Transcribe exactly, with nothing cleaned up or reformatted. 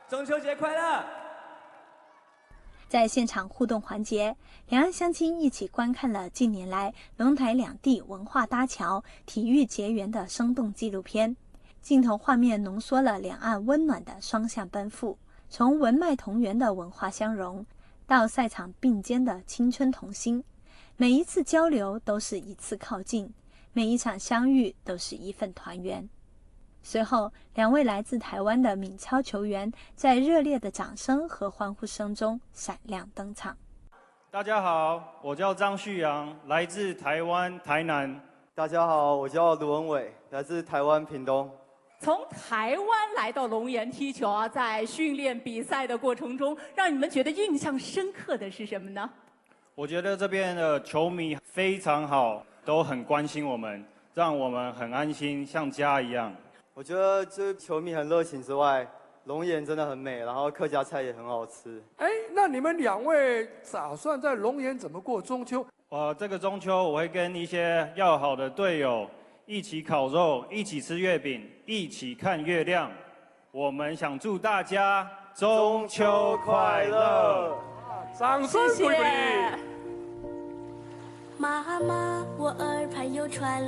中秋节快乐！ 在现场互动环节，两岸乡亲一起观看了近年来龙台两地文化搭桥、体育结缘的生动纪录片。镜头画面浓缩了两岸温暖的双向奔赴，从文脉同源的文化相融，到赛场并肩的青春同心。每一次交流都是一次靠近，每一场相遇都是一份团圆。随后，两位来自台湾的闽超球员在热烈的掌声和欢呼声中闪亮登场。 大家好，我叫张旭阳，来自台湾台南。 大家好，我叫卢文伟，来自台湾屏东。 从台湾来到龙岩踢球啊，在训练比赛的过程中，让你们觉得印象深刻的是什么呢？ 我觉得这边的球迷非常好，都很关心我们，让我们很安心，像家一样。 我觉得这球迷很热情之外，龙岩真的很美，然后客家菜也很好吃。 哎，那你们两位打算在龙岩怎么过中秋？ 呃，这个中秋我会跟一些要好的队友一起烤肉，一起吃月饼，一起看月亮。我们想祝大家中秋快乐！ 掌声鼓励！ 妈妈，我耳畔有传